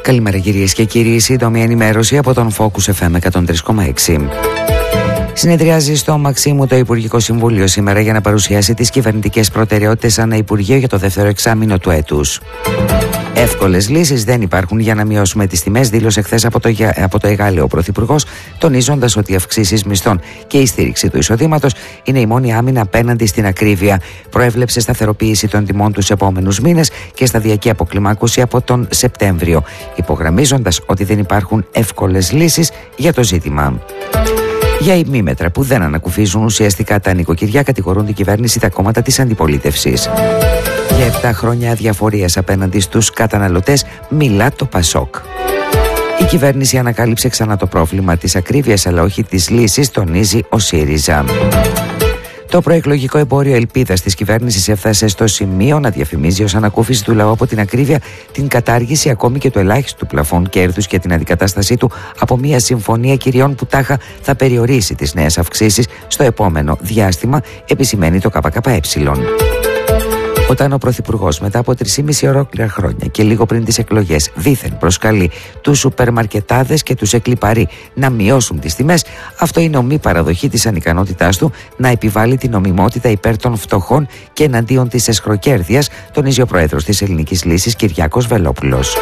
Καλημέρα κυρίες και κύριοι, σύντομη ενημέρωση από τον Focus FM 103,6. Συνεδριάζει στο Μαξίμου το Υπουργικό Συμβούλιο σήμερα για να παρουσιάσει τις κυβερνητικές προτεραιότητες ανά Υπουργείο για το δεύτερο εξάμηνο του έτους. Εύκολες λύσεις δεν υπάρχουν για να μειώσουμε τις τιμές, δήλωσε χθες από το Εγάλεο ο Πρωθυπουργός, τονίζοντας ότι οι αυξήσεις μισθών και η στήριξη του εισοδήματος είναι η μόνη άμυνα απέναντι στην ακρίβεια. Προέβλεψε σταθεροποίηση των τιμών τους επόμενους μήνες και σταδιακή αποκλιμάκωση από τον Σεπτέμβριο, υπογραμμίζοντας ότι δεν υπάρχουν εύκολες λύσεις για το ζήτημα. Για ημίμετρα που δεν ανακουφίζουν ουσιαστικά τα νοικοκυριά, κατηγορούν την κυβέρνηση τα κόμματα της αντιπολίτευσης. Για 7 χρόνια αδιαφορίας απέναντι στους καταναλωτές μιλά το Πασόκ. Η κυβέρνηση ανακάλυψε ξανά το πρόβλημα της ακρίβειας, αλλά όχι της λύσης, τονίζει ο ΣΥΡΙΖΑ. Το προεκλογικό εμπόριο ελπίδας της κυβέρνησης έφτασε στο σημείο να διαφημίζει ως ανακούφιση του λαού από την ακρίβεια την κατάργηση ακόμη και του ελάχιστου πλαφών κέρδους και την αντικατάστασή του από μια συμφωνία κυριών που τάχα θα περιορίσει τις νέες αυξήσεις στο επόμενο διάστημα, επισημαίνει το ΚΚΕ. Όταν ο Πρωθυπουργός μετά από 3,5 ολόκληρα χρόνια και λίγο πριν τις εκλογές δήθεν προσκαλεί τους σουπερμαρκετάδες και τους εκλιπαρεί να μειώσουν τις τιμές, αυτό είναι ομή παραδοχή της ανικανότητάς του να επιβάλλει την νομιμότητα υπέρ των φτωχών και εναντίον της εσχροκέρδειας, τονίζει ο Πρόεδρος της Ελληνικής Λύσης Κυριάκος Βελόπουλος.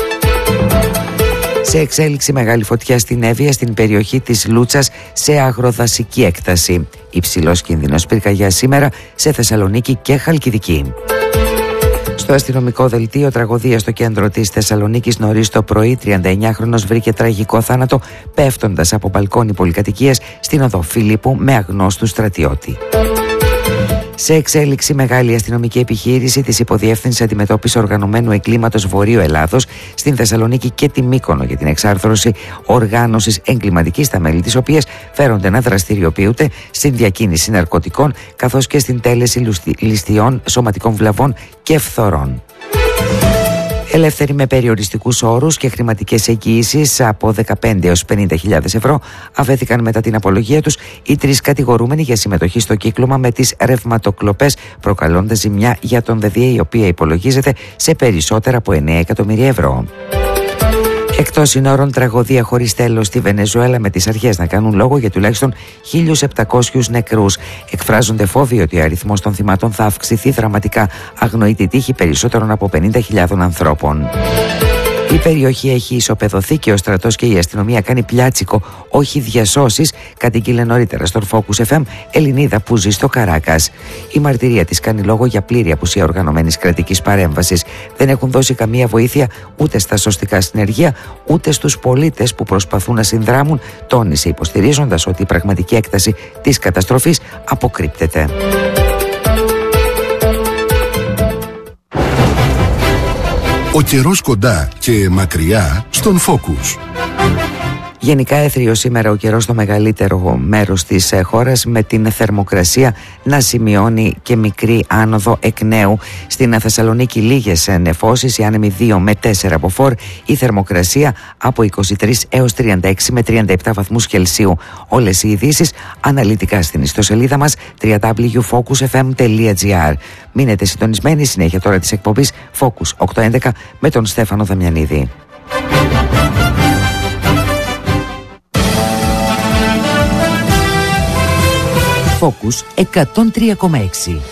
Σε εξέλιξη μεγάλη φωτιά στην Εύβοια, στην περιοχή της Λούτσας, σε αγροδασική έκταση. Υψηλός κίνδυνος πυρκαγιάς σήμερα σε Θεσσαλονίκη και Χαλκιδική. Στο αστυνομικό δελτίο, τραγωδία στο κέντρο της Θεσσαλονίκης νωρίς το πρωί, 39χρονος βρήκε τραγικό θάνατο πέφτοντας από μπαλκόνι πολυκατοικίας στην οδό Φίλιππου με αγνώστου στρατιώτη. Σε εξέλιξη μεγάλη αστυνομική επιχείρηση της Υποδιεύθυνσης Αντιμετώπισης Οργανωμένου Εγκλήματος Βορείου Ελλάδος στην Θεσσαλονίκη και τη Μύκονο για την εξάρθρωση οργάνωσης εγκληματικής, τα μέλη της οποίας φέρονται να δραστηριοποιούνται στην διακίνηση ναρκωτικών καθώς και στην τέλεση ληστειών, σωματικών βλαβών και φθορών. Ελεύθεροι με περιοριστικούς όρους και χρηματικές εγγυήσεις από 15 έως 50.000 ευρώ αφέθηκαν μετά την απολογία τους οι 3 κατηγορούμενοι για συμμετοχή στο κύκλωμα με τις ρευματοκλοπές, προκαλώντας ζημιά για τον ΔΔΕ, η οποία υπολογίζεται σε περισσότερα από 9 εκατομμύρια ευρώ. Εκτός συνόρων, τραγωδία χωρίς τέλος στη Βενεζουέλα, με τις αρχές να κάνουν λόγο για τουλάχιστον 1.700 νεκρούς. Εκφράζονται φόβοι ότι ο αριθμός των θυμάτων θα αυξηθεί δραματικά. Αγνοεί τη τύχη περισσότερων από 50.000 ανθρώπων. Η περιοχή έχει ισοπεδωθεί και ο στρατός και η αστυνομία κάνει πλιάτσικο, όχι διασώσεις, κατήγγειλε νωρίτερα στον Focus FM Ελληνίδα που ζει στο Καράκας. Η μαρτυρία της κάνει λόγο για πλήρη απουσία οργανωμένης κρατικής παρέμβασης. Δεν έχουν δώσει καμία βοήθεια ούτε στα σωστικά συνεργεία, ούτε στους πολίτες που προσπαθούν να συνδράμουν, τόνισε, υποστηρίζοντας ότι η πραγματική έκταση της καταστροφής αποκρύπτεται. Ο καιρός κοντά και μακριά στον Focus. Γενικά έθριο σήμερα ο καιρός στο μεγαλύτερο μέρος της χώρας, με την θερμοκρασία να σημειώνει και μικρή άνοδο εκ νέου. Στην Θεσσαλονίκη λίγες νεφώσεις, οι άνεμοι 2 με 4 από φορ, η θερμοκρασία από 23 έως 36 με 37 βαθμούς Κελσίου. Όλες οι ειδήσεις αναλυτικά στην ιστοσελίδα μας www.focusfm.gr. Μείνετε συντονισμένοι, συνέχεια τώρα της εκπομπής Focus 811 με τον Στέφανο Δαμιανίδη. Focus 103,6.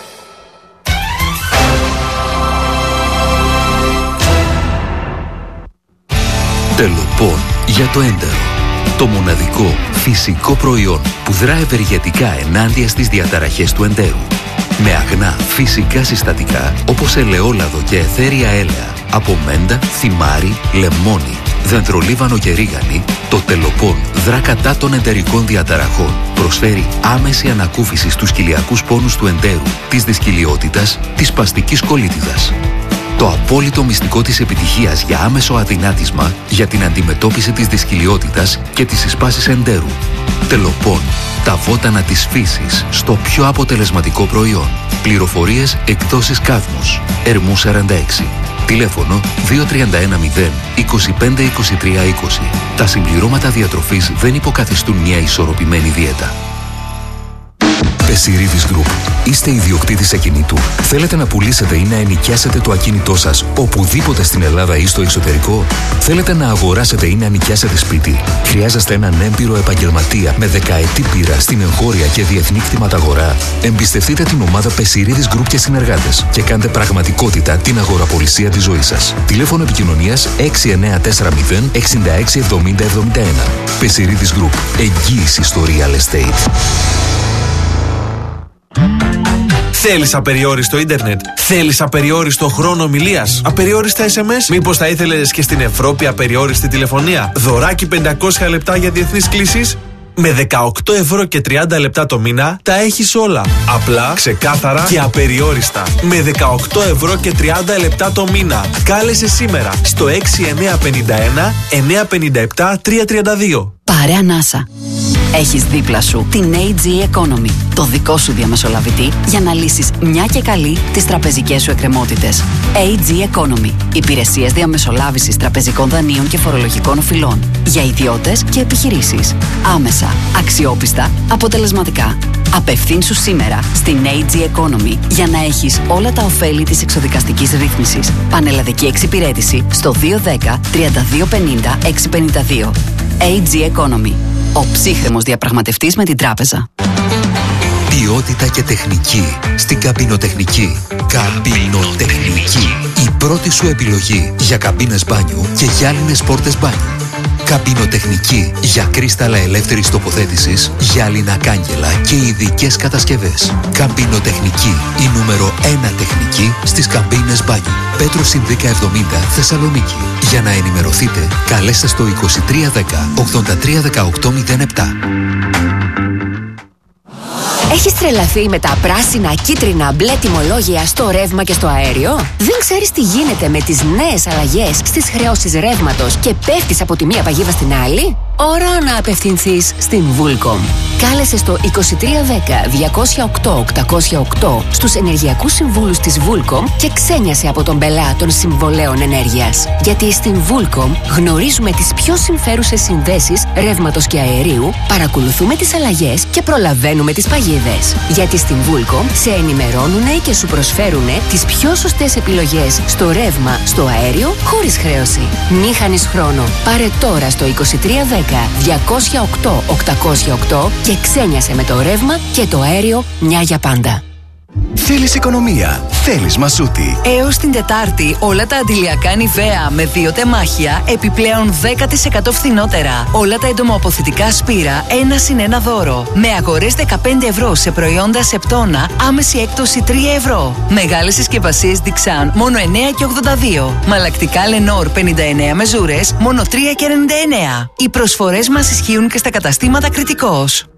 Τελοπών για το έντερο. Το μοναδικό φυσικό προϊόν που δρά ευεργετικά ενάντια στις διαταραχές του εντέρου. Με αγνά φυσικά συστατικά όπως ελαιόλαδο και αιθέρια έλαια, από μέντα, θυμάρι, λεμόνι, δεντρολίβανο και ρίγανη, το Τελοπών δρά κατά των εντερικών διαταραχών. Προσφέρει άμεση ανακούφιση στους κοιλιακούς πόνους του εντέρου, της δυσκυλιότητας, της σπαστικής κολίτιδας. Το απόλυτο μυστικό της επιτυχίας για άμεσο αδυνάτισμα, για την αντιμετώπιση της δυσκυλιότητας και της συσπάσης εντέρου. Τελοπών. Τα βότανα της φύσης στο πιο αποτελεσματικό προϊόν. Πληροφορίες εκδόσεις Κάδμος. Ερμού 46. Τηλέφωνο 2310 25 23 20. Τα συμπληρώματα διατροφής δεν υποκαθιστούν μια ισορροπημένη δίαιτα. Πεσιρίδης Group. Είστε ιδιοκτήτης ακινήτου? Θέλετε να πουλήσετε ή να ενοικιάσετε το ακίνητό σας οπουδήποτε στην Ελλάδα ή στο εξωτερικό? Θέλετε να αγοράσετε ή να ενοικιάσετε σπίτι? Χρειάζεστε έναν έμπειρο επαγγελματία με δεκαετή πείρα στην εγχώρια και διεθνή κτηματαγορά? Εμπιστευτείτε την ομάδα Πεσιρίδης Group και συνεργάτες και κάντε πραγματικότητα την αγοραπολισία της ζωής σας. Τηλέφωνο επικοινωνίας 6940 66 70 71. Πεσιρίδης Group. Εγγύηση στο real estate. Θέλεις απεριόριστο ίντερνετ? Θέλεις απεριόριστο χρόνο ομιλίας? Απεριόριστα SMS? Μήπως θα ήθελες και στην Ευρώπη απεριόριστη τηλεφωνία? Δωράκι 500 λεπτά για διεθνείς κλήσεις? Με 18 ευρώ και 30 λεπτά το μήνα τα έχεις όλα. Απλά, ξεκάθαρα και απεριόριστα. Με 18 ευρώ και 30 λεπτά το μήνα. Κάλεσε σήμερα στο 6951 957 332. Πάρε ανάσα. Έχεις δίπλα σου την AG Economy, το δικό σου διαμεσολαβητή για να λύσεις μια και καλή τις τραπεζικές σου εκκρεμότητες. AG Economy. Υπηρεσίες διαμεσολάβησης τραπεζικών δανείων και φορολογικών οφειλών. Για ιδιώτες και επιχειρήσεις. Άμεσα, αξιόπιστα, αποτελεσματικά. Απευθύνσου σήμερα στην AG Economy για να έχεις όλα τα ωφέλη της εξοδικαστικής ρύθμισης. Πανελλαδική εξυπηρέτηση στο 210 3250 652. AG Economy. Ο ψύχρεμος διαπραγματευτής με την τράπεζα. Ποιότητα και τεχνική στην Καμπινοτεχνική. Καμπινοτεχνική. Η πρώτη σου επιλογή για καμπίνες μπάνιου και γυάλινες πόρτες μπάνιου. Καμπινοτεχνική για κρίσταλα ελεύθερης τοποθέτησης, γυάλινα κάγκελα και ειδικές κατασκευές. Καμπινοτεχνική, η νούμερο 1 τεχνική στις καμπίνες μπάνιου. Πέτρου Συνδίκα 70, Θεσσαλονίκη. Για να ενημερωθείτε, καλέστε στο 2310 83 18 07. Έχεις τρελαθεί με τα πράσινα, κίτρινα, μπλε τιμολόγια στο ρεύμα και στο αέριο? Δεν ξέρεις τι γίνεται με τις νέες αλλαγές στις χρεώσεις ρεύματος και πέφτεις από τη μία παγίδα στην άλλη? Ώρα να απευθυνθείς στην Vulcom. Κάλεσε στο 2310 208 808 στους ενεργειακούς συμβούλους της Vulcom και ξένιασε από τον πελά των συμβολέων ενέργειας. Γιατί στην Vulcom γνωρίζουμε τις πιο συμφέρουσες συνδέσεις ρεύματος και αερίου, παρακολουθούμε τις αλλαγές και προλαβαίνουμε τις παγίδες. Γιατί στην Vulcom σε ενημερώνουν και σου προσφέρουν τις πιο σωστές επιλογές στο ρεύμα, στο αέριο, χωρίς χρέωση. Μη χάνεις χρόνο. Πάρε τώρα στο 2310 208 808 και ξένιασε με το ρεύμα και το αέριο μια για πάντα. Θέλεις οικονομία, θέλεις Μασούτη. Έως την Τετάρτη όλα τα αντιλιακά Νιβαία με 2 τεμάχια επιπλέον 10% φθηνότερα. Όλα τα εντομοαποθητικά Σπύρα 1+1 δώρο. Με αγορές 15 ευρώ σε προϊόντα Σεπτόνα άμεση έκπτωση 3 ευρώ. Μεγάλες συσκευασίες Dixan μόνο 9,82. Μαλακτικά Lenor 59 μεζούρες μόνο 3,99. Οι προσφορές μας ισχύουν και στα καταστήματα Κρητικός.